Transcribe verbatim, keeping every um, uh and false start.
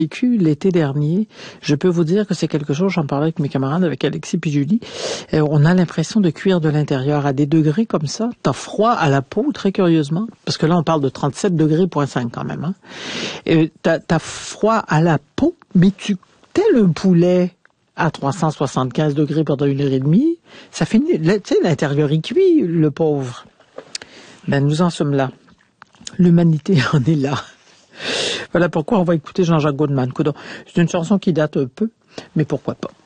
vécu l'été dernier, je peux vous dire que c'est quelque chose, j'en parlais avec mes camarades, avec Alexis puis Julie, euh, on a l'impression de cuire de l'intérieur à des degrés comme ça. T'as froid à la peau, très curieusement, parce que là, on parle de trente-sept degrés, point cinq quand même. Hein. Et t'as, t'as froid à la peau, mais tu, tel un poulet à trois cent soixante-quinze degrés pendant une heure et demie, ça finit, tu sais, l'intérieur est cuit, le pauvre. Ben, nous en sommes là. L'humanité en est là. Voilà pourquoi on va écouter Jean-Jacques Goldman. C'est une chanson qui date un peu, mais pourquoi pas.